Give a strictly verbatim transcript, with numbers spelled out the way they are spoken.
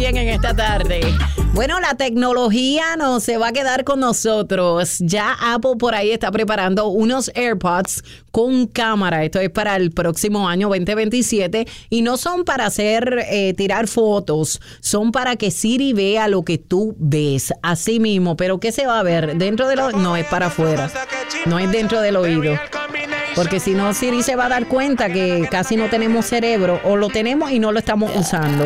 bien en esta tarde. Bueno, la tecnología no se va a quedar con nosotros. Ya Apple por ahí está preparando unos AirPods con cámara. Esto es para el próximo año veinte veintisiete y no son para hacer eh, tirar fotos, son para que Siri vea lo que tú ves. Así mismo, pero ¿qué se va a ver? Dentro de lo no es para afuera, no es dentro del oído. Porque si no, Siri se va a dar cuenta que casi no tenemos cerebro o lo tenemos y no lo estamos usando.